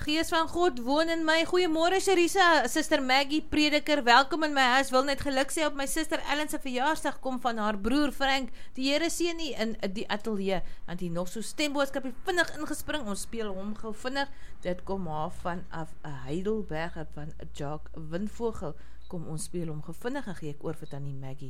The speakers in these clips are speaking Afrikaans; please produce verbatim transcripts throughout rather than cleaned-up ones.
Gees van God woon in my. Goeiemôre Sharisa, Suster Maggie Prediker, welkom in my huis. Wil net geluk sê op my Suster Ellen se verjaarsdag kom van haar broer Frank. Die Here seën nie in die ateljee, want hy nog so stemboodskapie vinnig ingespring. Ons speel hom gou vinnig. Dit kom haar vanaf 'n Heidelberg van Jacques Windvogel. Kom ons speel hom gou vinnig en gee ek oor vir tannie Maggie.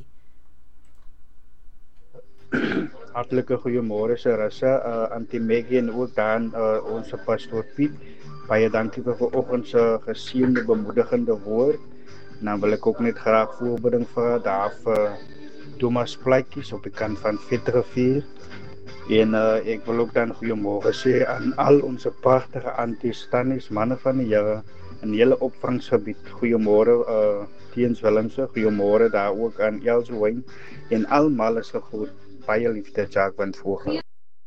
Hartlike goeiemôre Sharissa, uh, Auntie Maggie en ook dan uh, onze pastoor Piet. Baie dankie vir vanoggend se geseënde bemoedigende woord. Dan wil ek ook net graag voorbeding vir daar vir Thomas Plaatjies op die kant van Vetrivier. En uh, ek wil ook dan goeiemôre sê aan al onze pragtige aunties, tannies, manne van die Here in die hele opvangsgebied. Goeiemôre uh, Teens Willemse, goeiemôre daar ook aan Els Wayne en almal is gegroet. Baie liefde, Jacques Windvogel.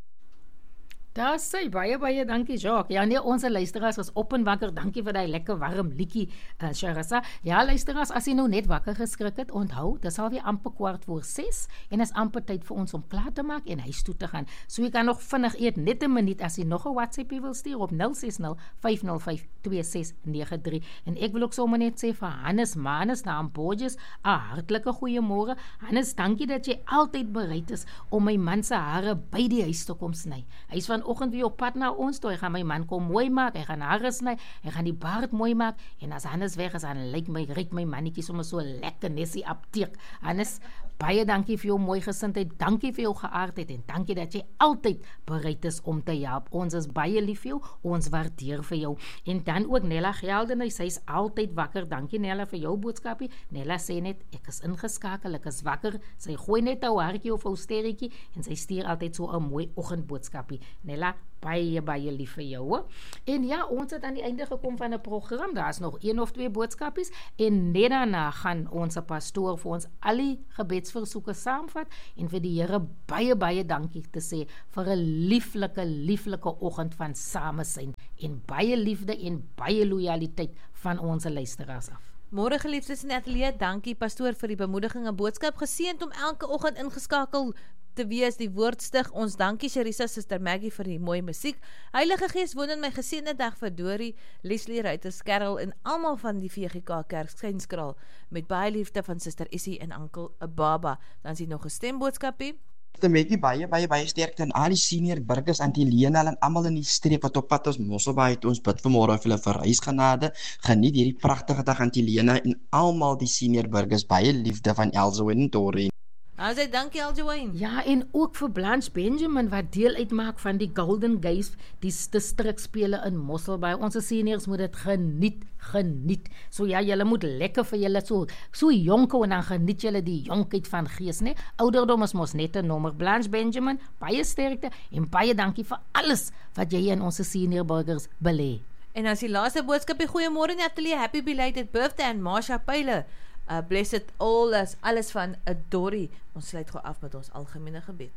Daar sê baie baie dankie Jacques. Ja nee, ons luisteraars is op en wakker. Dankie vir daai lekker warm liedjie, uh, Sharissa. Ja luisteraars, as jy nou net wakker geskrik het, onthou, dis al weer amper kwart voor ses en is amper tyd vir ons om klaar te maak en huis toe te gaan. So jy kan nog vinnig eet, net 'n minuut as jy nog 'n WhatsApp wil stuur op nul ses nul vyf nul vyf twee ses nege drie. En ek wil ook sommer net sê vir Hannes Manus daar in Borges, 'n hartlike goeiemôre. Hannes, dankie dat jy altyd bereid is om my man se hare by die huis te kom sny. Hy is van oggend weer op pad na ons toe, hy gaan my man kom mooi maak, hy gaan hare sny, hy gaan die baard mooi maak, en as Hannes weg is, dan lyk my, ryk my mannetjie sommer so lekker nessie apteek. Hannes, baie dankie vir jou mooi gesindheid, dankie vir jou geaardheid, en dankie dat jy altyd bereid is om te help. Ons is baie lief vir jou, ons waardeer vir jou. En dan ook Nella Geldenhuis, sy is altyd wakker, dankie Nella vir jou boodskapie. Nella sê net, ek is ingeskakel, ek is wakker, sy gooi net 'n hartjie of 'n sterretjie, en sy stuur altyd so 'n mooi oggendboodskapie. Nella, baie, baie lief vir jou. Ho? En ja, ons het aan die einde gekom van 'n program, daar is nog een of twee boodskapies, en net daarna gaan ons pastoor vir ons al die gebedsversoeke saamvat, en vir die Here baie, baie dankie te sê, vir 'n lieflike, lieflike oggend van samesyn, en baie liefde en baie loyaliteit van ons luisteraars af. Môre geliefdes in die ateljee, dankie pastoor vir die bemoediging en boodskap, geseënd om elke oggend ingeskakel te wees, die woord stig. Ons dankie Sharissa, Suster Maggie vir die mooie musiek. Heilige Gees woon in my, geseënde dag vir Dorie, Leslie Ruiters, Karel en almal van die V G K Kerk Skynskraal, met baie liefde van Suster Essie en Ankel Baba. Dan sien nog 'n stemboodskapie. Te Maggie, baie, baie, baie sterkte aan al die senior burgers, Auntie Lena en almal in die streek wat op pad is, Mosselbaai het ons bid vanmôre vir hulle vir reisgenade. Geniet hierdie pragtige dag, Auntie Lena en almal die senior burgers, baie liefde van Elsewin en Doreen. Nou sê dankie Aljoine. Ja, en ook vir Blanche Benjamin wat deel uitmaak van die Golden Gates, die distrikspele in Mosselbaai. Ons seniors moet dit geniet, geniet. So ja, julle moet lekker vir julle so so jonk en dan geniet julle die jonkheid van gees, né? Ouderdom is mos net 'n nommer. Blanche Benjamin, baie sterkte en baie dankie vir alles wat jy in ons senior burgers belê. En as die laaste boodskapie, goeiemôre Natalie, happy belated birthday aan Marsha Pyle. Uh, bless it all as alles van 'n Dorie. Ons sluit gou af met ons algemene gebed.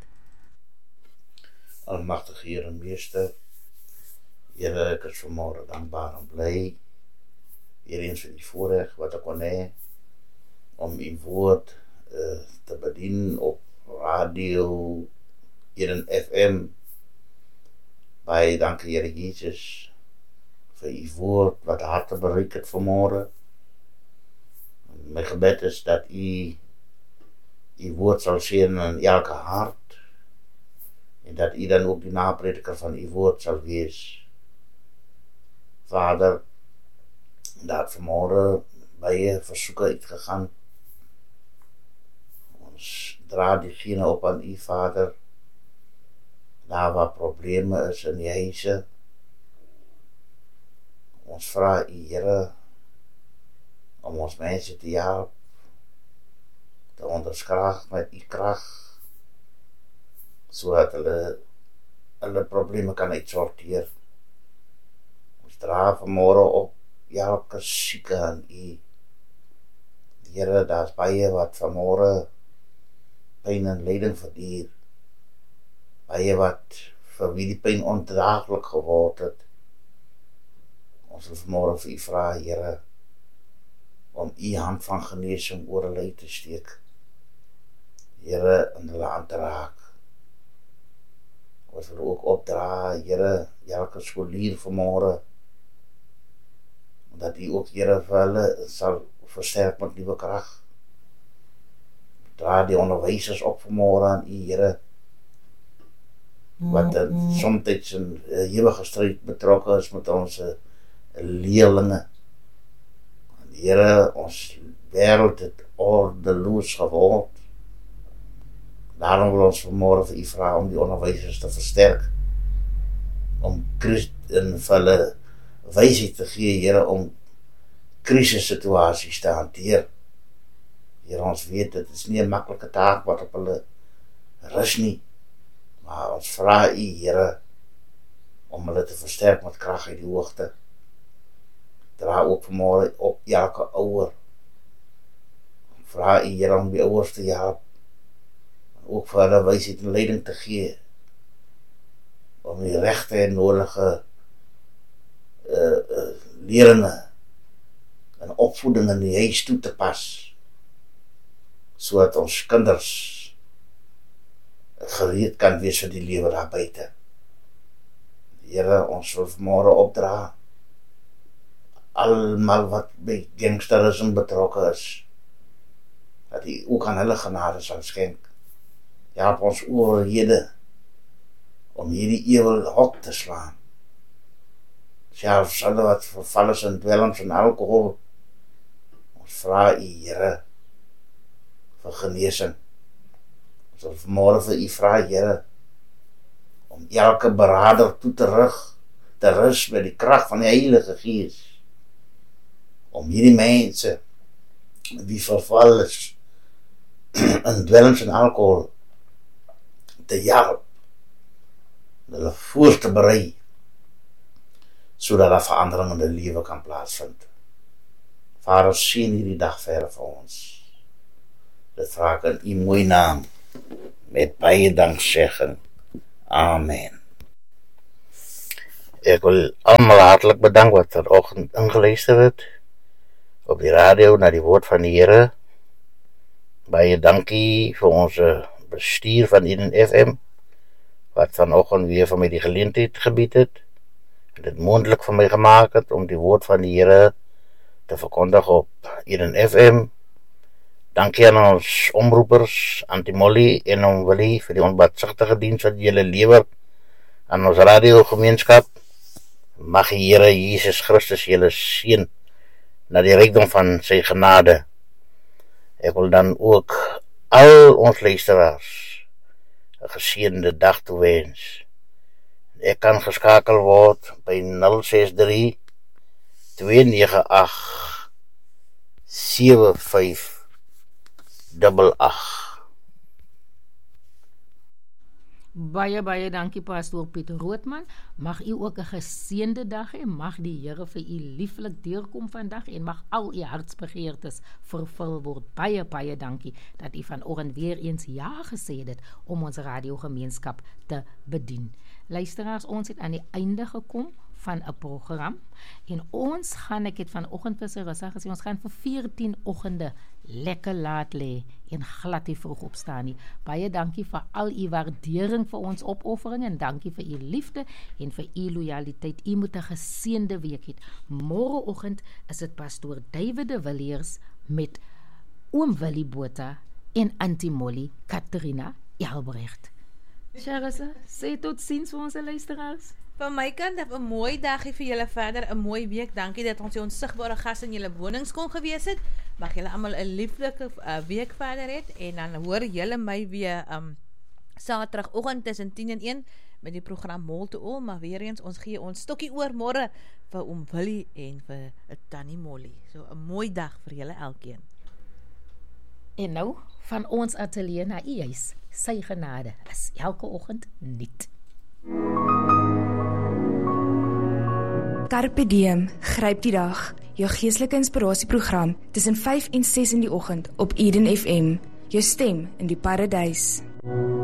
Almagtige Here en Meester, Here, ek is vanmôre dankbaar en bly, weer eens vir die voorreg wat ek kon hê om u woord uh, te bedien op radio hier in F M. Baie dankie Here Jesus vir u woord wat harte bereik het vanmôre. My gebed is dat u u woord sal seën in elke hart en dat u dan ook die naprediker van u woord sal wees. Vader, dat vanmôre baie versoeke uitgegaan. Ons dra diegene op aan u Vader, daar waar probleme is in die huise. Ons vra u Here om ons mense te help, te onderskraag met u krag, sodat hulle hulle probleme kan uitsorteer. Ons dra vanmôre op elke sieke aan u. Here, daar's baie wat vanmôre pyn en lyding verduur. Baie wat vir wie die pyn ondraaglik geword het. Ons wil vanmôre vir u vra, Here, om u hand van genesing oor hulle uit te steek. Here, in hulle aan te raak. Ons wil ook opdra, Here, elke skolier vanmôre, Dat U ook, Here, vir hulle sal versterk met nuwe krag. Dra die onderwysers op vanmôre aan U, Here, wat uh, soms in uh, ewige stryd betrokke is met ons uh, leerlinge. Here, ons wêreld het ordeloos geword. Daarom wil ons vanmôre vir U vra om die onderwysers te versterk, om Christen vir hulle wysheid te gee, Here, om krisissituasies te hanteer. Here, ons weet, dit is nie 'n maklike taak wat op hulle rus nie, maar ons vra U, Here, om hulle te versterk met krag uit die hoogte. Dra ook vanmôre op elke ouer. Vra U, Here, om die ouers te help, ook vir hulle wysheid en leiding te gee, om die regte en nodige uh, uh, leringe en opvoeding in die huis toe te pas, sodat ons kinders gereed kan wees vir die lewe daar buite. Here, ons wil vanmôre opdra almal wat by gangsterisme betrokke is, dat U ook aan hulle genade sal skenk. Help ons oorhede om hierdie ewel hok te slaan. Selfs hulle wat verval is in dwelms en alkohol, ons vra U, Here, vir genesing. Ons wil vanmôre vir U vra, Here, om elke beraader toe te rig, te rus by die krag van die Heilige Gees, om hierdie mense wie verval is in dwelms en alkohol te help, hulle voor te berei, sodat daar verandering in die lewe kan plaasvind. Vader, sien hierdie dag verder vir ons. Dit vra ek in U mooi naam, met baie danksegging. Amen. Ek wil almal hartlik bedank wat vanoggend ingeluister het op die radio na die woord van die Here. Baie dankie vir ons bestuur van Eden F M, wat vanoggend weer vir my die geleentheid gebied het, en dit moontlik vir my gemaak het om die woord van die Here te verkondig op Eden F M. Dankie aan ons omroepers, Antimolly en Oom Willie, vir die onbaatsigtige diens wat julle lewer aan ons radiogemeenskap. Mag die Here Jesus Christus julle seën na die rykdom van sy genade. Ek wil dan ook al ons luisteraars 'n geseënde dag toewens. Ek kan geskakel word by nul ses drie twee nege agt sewe vyf agt agt. Baie, baie dankie, Pastoor Pieter Roodman. Mag u ook 'n geseënde dag hê. Mag die Here vir u lieflik deurkom vandag en mag al u hartsbegeertes vervul word. Baie, baie dankie dat u vanoggend weer eens ja gesê het om ons radiogemeenskap te bedien. Luisteraars, ons het aan die einde gekom van 'n program en ons gaan, ek het vanoggend vir Sarissa gesê, ons gaan vir veertien oggende lekker laat lê en glad nie vroeg opstaan nie. Baie dankie vir al u waardering vir ons opoffering en dankie vir u liefde en vir u loyaliteit. U moet 'n geseënde week hê. Môreoggend is dit Pastoor David de Villiers met Oom Willie Botha en Auntie Molly Katrina Jalbrecht. Sarissa, sê tot ziens vir ons luisteraars. Van my kant, 'n mooi dagie vir julle verder, 'n mooi week. Dankie dat ons die onsigbare gas in julle wonings kon gewees het. Mag julle almal 'n lieflike uh, week verder hê en dan hoor julle my weer um Saterdagoggend tussen tien en een met die program Mol to All, maar weer eens ons gee ons stokkie oor môre vir Oom Willie en vir Tannie Molly. So 'n mooi dag vir julle elkeen. En nou van ons ateljee na u huis. Sy genade is elke oggend nuut. Carpe diem, gryp die dag. Jou geestelike inspirasieprogram tussen vyf en ses in die oggend op Eden F M. Jou stem in die paradys.